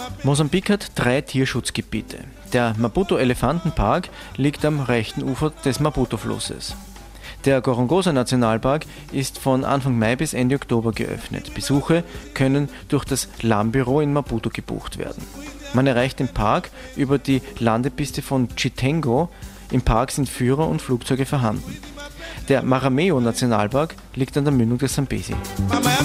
Mosambik hat 3 Tierschutzgebiete. Der Maputo-Elefantenpark liegt am rechten Ufer des Maputo-Flusses. Der Gorongosa-Nationalpark ist von Anfang Mai bis Ende Oktober geöffnet. Besuche können durch das LAM-Büro in Maputo gebucht werden. Man erreicht den Park über die Landepiste von Chitengo. Im Park sind Führer und Flugzeuge vorhanden. Der Marameo-Nationalpark liegt an der Mündung des Sambesi.